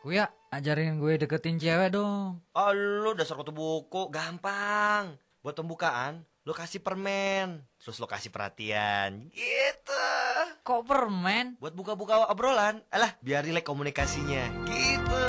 Uya, ajarin gue deketin cewek dong. Oh, lu dasar kutu buku, gampang. Buat pembukaan, lu kasih permen, terus lu kasih perhatian, gitu. Kok permen? Buat buka-buka obrolan, alah, biar rileks komunikasinya, gitu.